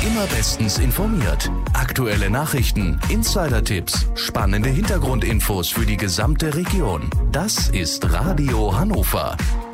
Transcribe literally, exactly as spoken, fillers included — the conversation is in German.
immer bestens informiert. Aktuelle Nachrichten, Insider-Tipps, spannende Hintergrundinfos für die gesamte Region. Das ist Radio Hannover.